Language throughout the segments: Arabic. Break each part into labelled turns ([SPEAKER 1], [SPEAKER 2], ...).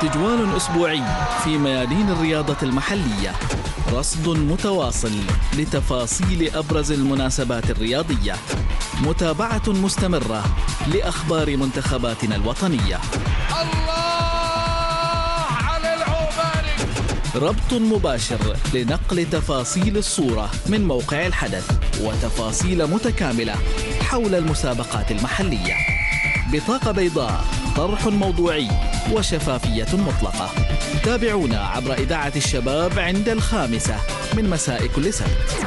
[SPEAKER 1] تجوال أسبوعي في ميادين الرياضة المحلية، رصد متواصل لتفاصيل أبرز المناسبات الرياضية، متابعة مستمرة لأخبار منتخباتنا الوطنية.
[SPEAKER 2] الله على العوباني.
[SPEAKER 1] ربط مباشر لنقل تفاصيل الصورة من موقع الحدث وتفاصيل متكاملة حول المسابقات المحلية. بطاقة بيضاء، طرح موضوعي وشفافية مطلقة. تابعونا عبر إذاعة الشباب عند 5 من مساء كل سبت.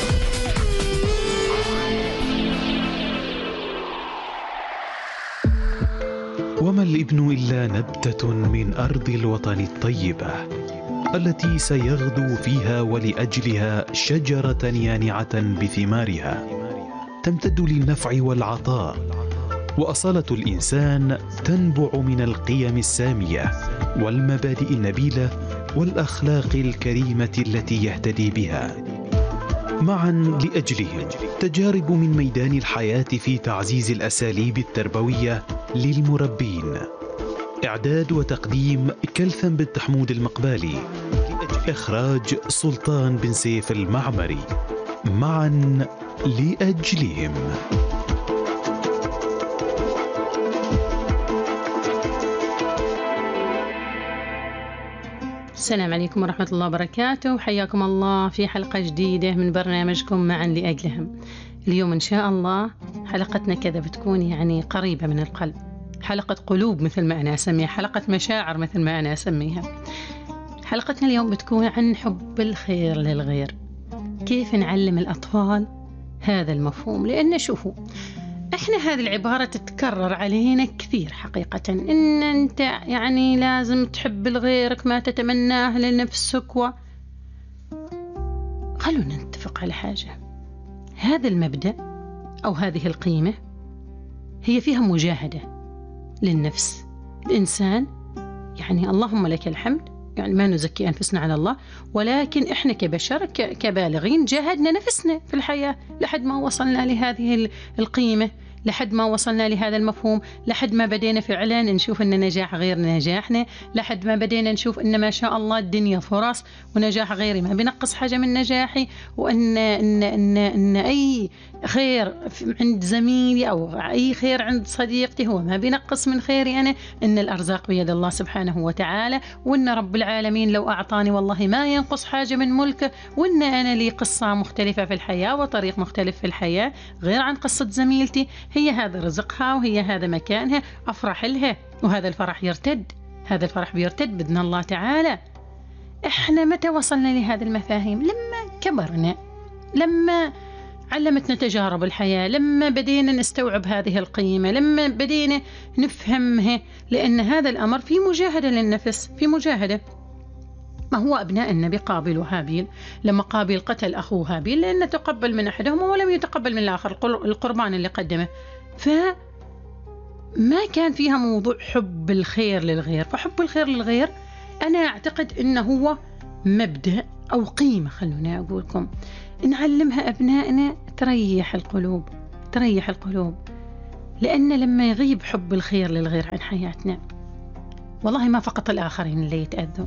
[SPEAKER 3] وما الابن إلا نبتة من أرض الوطن الطيبة التي سيغدو فيها ولأجلها شجرة يانعة بثمارها تمتد للنفع والعطاء. وأصالة الإنسان تنبع من القيم السامية والمبادئ النبيلة والأخلاق الكريمة التي يهتدي بها. معا لأجلهم تجارب من ميدان الحياة في تعزيز الأساليب التربوية للمربين. إعداد وتقديم كلثم بنت حمود المقبالي. إخراج سلطان بن سيف المعمري. معا لأجلهم.
[SPEAKER 4] السلام عليكم ورحمة الله وبركاته، حياكم الله في حلقة جديدة من برنامجكم معا لأجلهم. اليوم إن شاء الله حلقتنا كذا بتكون يعني قريبة من القلب، حلقة قلوب مثل ما أنا أسميها، حلقة مشاعر مثل ما أنا أسميها. حلقتنا اليوم بتكون عن حب الخير للغير، كيف نعلم الأطفال هذا المفهوم. لأن شوفوا، احنا هذه العبارة تتكرر علينا كثير حقيقة، ان انت يعني لازم تحب لغيرك ما تتمناه لنفسك خلونا نتفق على حاجة، هذا المبدأ او هذه القيمة هي فيها مجاهدة للنفس. الإنسان يعني اللهم لك الحمد، يعني ما نزكي أنفسنا على الله، ولكن إحنا كبشر كبالغين جاهدنا نفسنا في الحياة لحد ما وصلنا لهذه القيمة، لحد ما وصلنا لهذا المفهوم، لحد ما بدينا فعلا نشوف أن نجاح غير نجاحنا، لحد ما بدينا نشوف أن ما شاء الله الدنيا فرص ونجاح غيري ما بينقص حاجة من نجاحي، وأن إن إن إن أي خير عند زميلي أو أي خير عند صديقتي هو ما بينقص من خيري أنا، إن الأرزاق بيد الله سبحانه وتعالى، وإن رب العالمين لو أعطاني والله ما ينقص حاجة من ملكه، وإن أنا لي قصة مختلفة في الحياة وطريق مختلف في الحياة غير عن قصة زميلتي، هي هذا رزقها وهي هذا مكانها، أفرح لها، وهذا الفرح يرتد، هذا الفرح بيرتد بإذن الله تعالى. إحنا متى وصلنا لهذه المفاهيم؟ لما كبرنا، لما علمتنا تجارب الحياة، لما بدينا نستوعب هذه القيمة، لما بدينا نفهمها، لأن هذا الأمر في مجاهدة للنفس، في مجاهدة. ما هو أبناء النبي قابيل وهابيل، لما قابيل قتل أخوه هابيل لأنه تقبل من أحدهما ولم يتقبل من الآخر القربان اللي قدمه، فما كان فيها موضوع حب الخير للغير. فحب الخير للغير أنا أعتقد أنه هو مبدأ أو قيمة، خلونا أقولكم نعلمها أبنائنا تريح القلوب، تريح القلوب. لأن لما يغيب حب الخير للغير عن حياتنا والله ما فقط الآخرين اللي يتأذوا،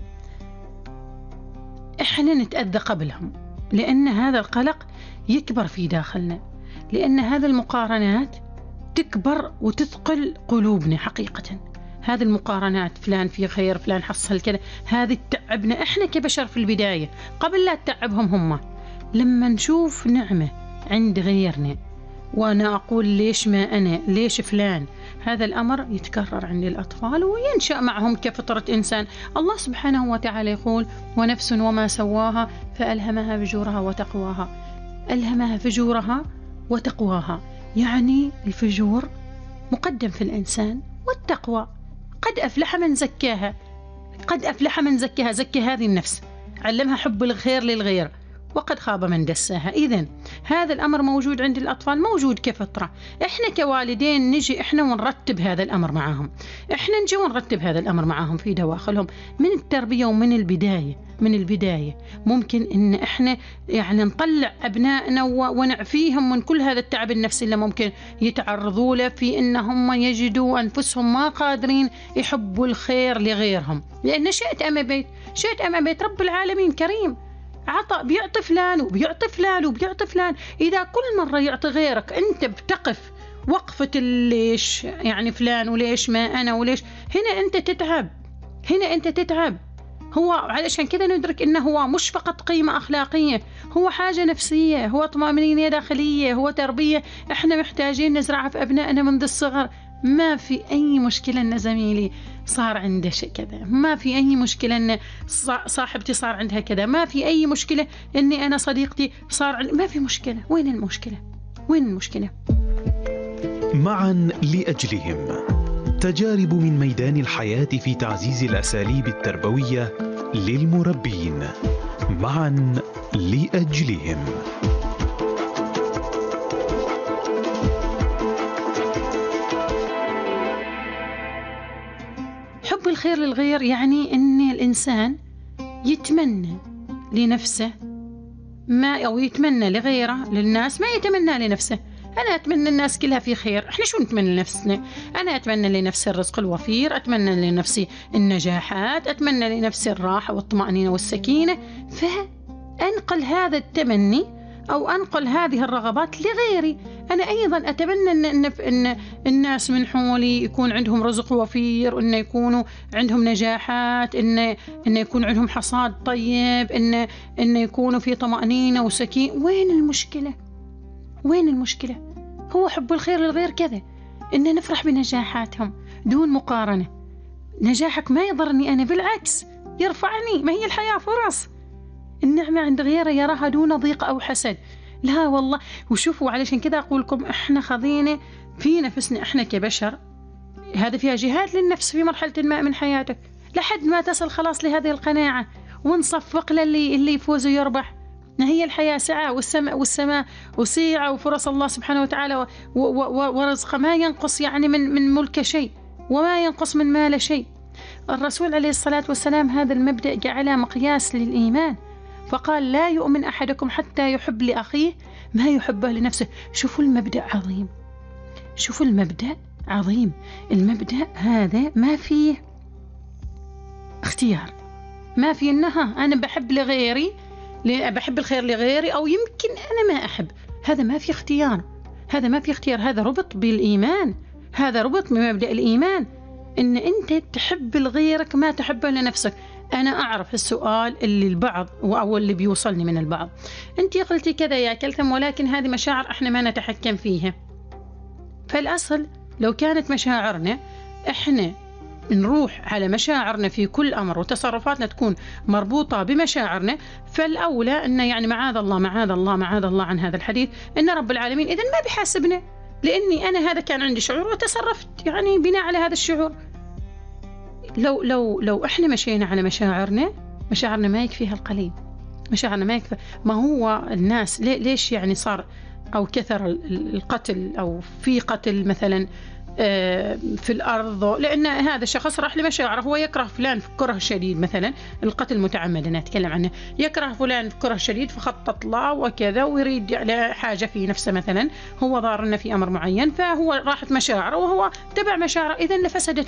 [SPEAKER 4] إحنا نتأذى قبلهم، لأن هذا القلق يكبر في داخلنا، لأن هذه المقارنات تكبر وتثقل قلوبنا حقيقة. هذه المقارنات، فلان في خير، فلان حصل كذا، هذه تتعبنا إحنا كبشر في البداية قبل لا تتعبهم هم. لما نشوف نعمة عند غيرنا وأنا أقول ليش ما أنا، ليش فلان، هذا الأمر يتكرر عند الأطفال وينشأ معهم كفطرة إنسان. الله سبحانه وتعالى يقول: ونفس وما سواها فألهمها فجورها وتقواها. ألهمها فجورها وتقواها، يعني الفجور مقدم في الإنسان، والتقوى قد أفلح من زكاها، قد أفلح من زكاها، زكى هذه النفس، علمها حب الخير للغير، وقد خاب من دساها. إذن هذا الأمر موجود عند الأطفال، موجود كفطرة. إحنا كوالدين نجي إحنا ونرتب هذا الأمر معهم، إحنا نجي ونرتب هذا الأمر معهم في دواخلهم من التربية ومن البداية. ممكن إن إحنا يعني نطلع أبنائنا ونعفيهم من كل هذا التعب النفسي اللي ممكن يتعرضوا له في إنهم يجدوا أنفسهم ما قادرين يحبوا الخير لغيرهم. لأن شئت أم أبيت رب العالمين كريم، عطى بيعطي فلان وبيعطي فلان وبيعطي فلان. إذا كل مرة يعطي غيرك أنت بتقف وقفة ليش يعني فلان وليش ما أنا وليش، هنا أنت تتعب. هو علشان كذا ندرك إنه هو مش فقط قيمة أخلاقية، هو حاجة نفسية، هو طمأنينة داخلية، هو تربية إحنا محتاجين نزرعها في أبنائنا منذ الصغر. ما في أي مشكلة إن زميلي صار عنده شيء كذا، ما في أي مشكلة إن صاحبتي صار عندها كذا، ما في أي مشكلة إني أنا صديقتي ما في مشكلة. وين المشكلة؟
[SPEAKER 3] معا لأجلهم، تجارب من ميدان الحياة في تعزيز الأساليب التربوية للمربين. معا لأجلهم.
[SPEAKER 4] حب الخير للغير يعني أن الإنسان يتمنى لنفسه ما، أو يتمنى لغيره للناس ما يتمنى لنفسه. أنا أتمنى الناس كلها في خير، إحنا شو نتمنى لنفسنا؟ أنا أتمنى لنفسي الرزق الوفير، أتمنى لنفسي النجاحات، أتمنى لنفسي الراحة والطمأنينة والسكينة. فأنقل هذا التمني أو أنقل هذه الرغبات لغيري. أنا أيضا أتمنى أن الناس من حولي يكون عندهم رزق وفير، أن يكونوا عندهم نجاحات، أن يكون عندهم حصاد طيب، أن يكونوا في طمأنينة وسكينة. وين المشكلة؟ هو حب الخير للغير كذا، إن نفرح بنجاحاتهم دون مقارنة. نجاحك ما يضرني أنا، بالعكس يرفعني. ما هي الحياة فرص، النعمة عند غيره يراها دون ضيق أو حسد. لا والله. وشوفوا علشان كذا أقول لكم إحنا خذينا في نفسنا إحنا كبشر، هذا فيها جهاد للنفس في مرحلة ما من حياتك لحد ما تصل خلاص لهذه القناعة ونصفق للي يفوز ويربح. هي الحياة سعة، والسماء وسيعة، وفرص الله سبحانه وتعالى ورزق ما ينقص يعني من ملك شيء، وما ينقص من مال شيء. الرسول عليه الصلاة والسلام هذا المبدأ جعله مقياس للإيمان، فقال لا يؤمن أحدكم حتى يحب لأخيه ما يحبه لنفسه. شوفوا المبدأ عظيم. المبدأ هذا ما فيه اختيار، ما فيه إنها أنا بحب لغيري، بحب الخير لغيري، أو يمكن أنا ما أحب. هذا ما في اختيار، هذا ربط بالإيمان، هذا ربط بمبدأ الإيمان، إن أنت تحب لغيرك ما تحبه لنفسك. أنا أعرف السؤال اللي البعض أو اللي بيوصلني من البعض، أنت قلتي كذا يا كلثم، ولكن هذه مشاعر إحنا ما نتحكم فيها. فالأصل لو كانت مشاعرنا إحنا نروح على مشاعرنا في كل أمر، وتصرفاتنا تكون مربوطة بمشاعرنا، فالأولى أن يعني معاذ الله عن هذا الحديث، أن رب العالمين إذن ما بيحاسبنا، لأني أنا هذا كان عندي شعور وتصرفت يعني بناء على هذا الشعور. لو إحنا مشينا على مشاعرنا ما يكفيها القليل، مشاعرنا ما يكفي. ما هو الناس ليش يعني صار أو كثر القتل، أو في قتل مثلا في الأرض؟ لأن هذا الشخص راح لمشاعره، هو يكره فلان في كره شديد، مثلا القتل متعمد أنا أتكلم عنه، يكره فلان في كره شديد فخطط له وكذا، ويريد على حاجة في نفسه، مثلا هو ضارنا في أمر معين، فهو راحت مشاعره وهو تبع مشاعره. إذن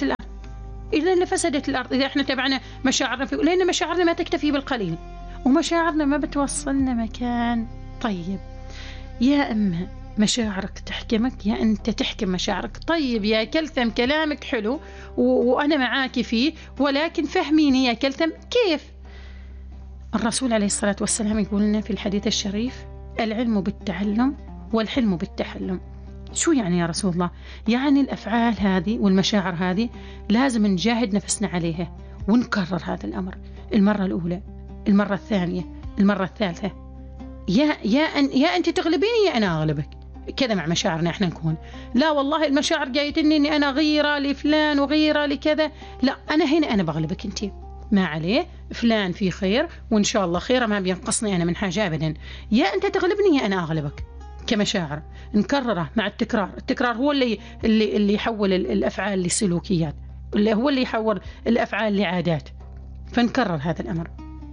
[SPEAKER 4] لفسدت الأرض إذا إحنا تبعنا مشاعرنا لأن مشاعرنا ما تكتفي بالقليل، ومشاعرنا ما بتوصلنا مكان طيب. يا أما مشاعرك تحكمك، يا أنت تحكم مشاعرك. طيب يا كلثم كلامك حلو وأنا معاك فيه، ولكن فهميني يا كلثم كيف. الرسول عليه الصلاة والسلام يقول لنا في الحديث الشريف: العلم بالتعلم والحلم بالتحلم. شو يعني يا رسول الله؟ يعني الأفعال هذه والمشاعر هذه لازم نجاهد نفسنا عليها، ونكرر هذا الأمر المرة الأولى، المرة الثانية، المرة الثالثة. يا أنت تغلبيني يا أنا أغلبك. كذا مع مشاعرنا إحنا نكون. لا والله المشاعر جايتني إني أنا غيرة لفلان وغيرة لكذا، لا أنا هنا أنا بغلبك أنت، ما عليه فلان في خير وإن شاء الله خير، ما بينقصني أنا من حاجة أبدا. يا أنت تغلبني يا أنا أغلبك. كمشاعر نكرره مع التكرار. التكرار هو اللي يحول الأفعال لسلوكيات، اللي هو اللي يحول الأفعال لعادات. فنكرر هذا الأمر.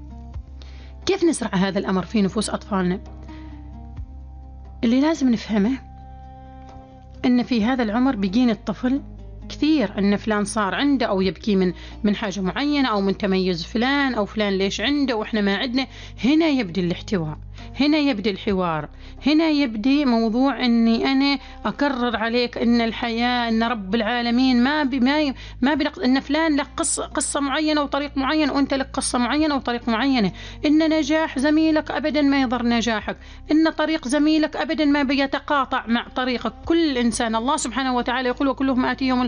[SPEAKER 4] كيف نزرع هذا الأمر في نفوس أطفالنا؟ اللي لازم نفهمه أن في هذا العمر بيجين الطفل كثير أن فلان صار عنده، أو يبكي من حاجة معينة، أو من تميز فلان، أو فلان ليش عنده وإحنا ما عندنا. هنا يبدأ الاحتواء، هنا يبدأ الحوار، هنا يبدأ موضوع أني أنا أكرر عليك أن الحياة، أن رب العالمين ما أن فلان لك قصة معينة وطريق معين، وأنت لك قصة معينة وطريق معينة. أن نجاح زميلك أبدا ما يضر نجاحك، أن طريق زميلك أبدا ما بيتقاطع مع طريقك. كل إنسان الله سبحانه وتعالى يقول وكلهم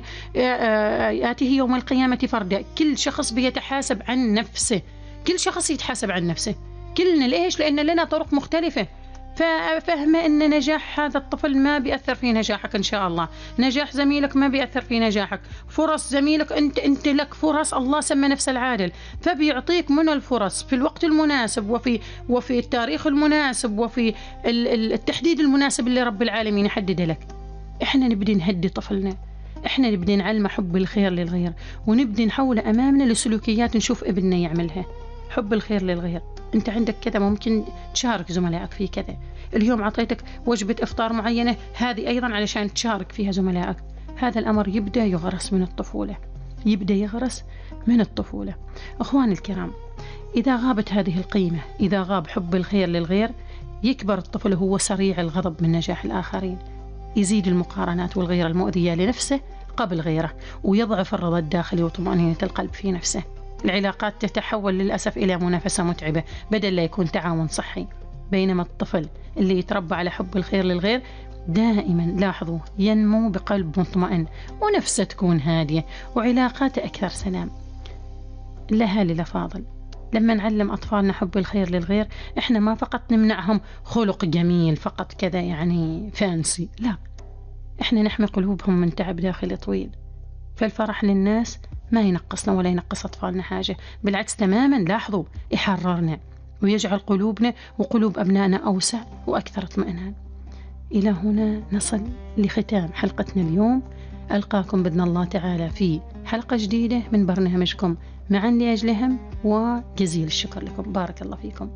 [SPEAKER 4] آتيه يوم القيامة فردا. كل شخص بيتحاسب عن نفسه، كل شخص يتحاسب عن نفسه كلنا. ليش؟ لأن لنا طرق مختلفة. ففهم أن نجاح هذا الطفل ما بيأثر في نجاحك إن شاء الله، نجاح زميلك ما بيأثر في نجاحك، فرص زميلك أنت لك فرص. الله سمى نفس العادل، فبيعطيك من الفرص في الوقت المناسب وفي التاريخ المناسب وفي التحديد المناسب اللي رب العالمين يحدد لك. إحنا نبدي نهدي طفلنا، إحنا نبدي نعلم حب الخير للغير، ونبدي نحول أمامنا لسلوكيات نشوف ابننا يعملها. حب الخير للغير. أنت عندك كذا، ممكن تشارك زملائك في كذا. اليوم عطيتك وجبة إفطار معينة، هذه أيضا علشان تشارك فيها زملائك. هذا الأمر يبدأ يغرس من الطفولة، يبدأ يغرس من الطفولة. أخواني الكرام، إذا غابت هذه القيمة، إذا غاب حب الخير للغير، يكبر الطفل هو سريع الغضب من نجاح الآخرين، يزيد المقارنات والغيرة المؤذية لنفسه قبل غيره، ويضعف الرضا الداخلي وطمأنينة القلب في نفسه. العلاقات تتحول للأسف إلى منافسة متعبة بدل لا يكون تعاون صحي. بينما الطفل اللي يتربى على حب الخير للغير دائما، لاحظوا، ينمو بقلب مطمئن، ونفسه تكون هادية، وعلاقاته أكثر سلام. الأهالي الأفاضل، لما نعلم أطفالنا حب الخير للغير، إحنا ما فقط نمنعهم خلق جميل فقط كذا يعني فانسي، لا، إحنا نحمي قلوبهم من تعب داخلي طويل. فالفرح للناس ما ينقصنا ولا ينقص أطفالنا حاجة، بالعكس تماما. لاحظوا، يحررنا ويجعل قلوبنا وقلوب أبنائنا أوسع وأكثر اطمئنان. إلى هنا نصل لختام حلقتنا اليوم. ألقاكم بإذن الله تعالى في حلقة جديدة من برنامجكم معا لأجلهم، وجزيل الشكر لكم. بارك الله فيكم.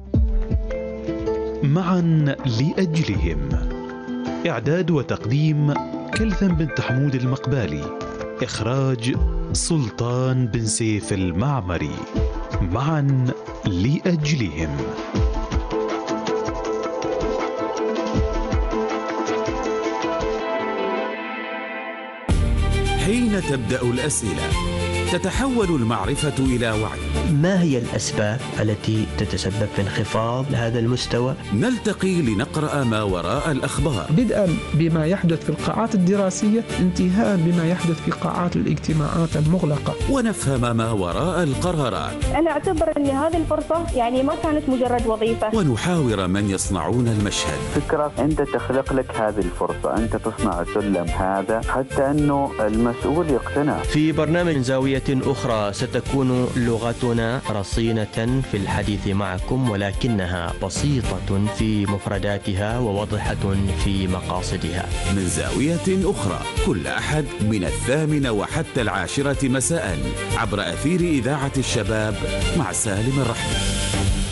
[SPEAKER 3] معا لأجلهم، إعداد وتقديم كلثم بنت حمود المقبالي، إخراج سلطان بن سيف المعمري. معا لأجلهم.
[SPEAKER 5] حين تبدأ الأسئلة تتحول المعرفة إلى وعي.
[SPEAKER 6] ما هي الأسباب التي تتسبب في انخفاض هذا المستوى؟
[SPEAKER 5] نلتقي لنقرأ ما وراء الأخبار،
[SPEAKER 7] بدءا بما يحدث في القاعات الدراسية، انتهاء بما يحدث في قاعات الاجتماعات المغلقة،
[SPEAKER 5] ونفهم ما وراء القرارات.
[SPEAKER 8] أنا أعتبر أن هذه الفرصة يعني ما كانت مجرد وظيفة،
[SPEAKER 5] ونحاور من يصنعون المشهد.
[SPEAKER 9] فكرة أنت تخلق لك هذه الفرصة، أنت تصنع السلم هذا حتى أنه المسؤول يقتنع.
[SPEAKER 6] في برنامج زاوية أخرى ستكون لغتنا رصينة في الحديث معكم، ولكنها بسيطة في مفرداتها وواضحة في مقاصدها.
[SPEAKER 5] من زاوية أخرى كل أحد من 8 وحتى 10 مساء عبر أثير إذاعة الشباب مع سالم الرحمن.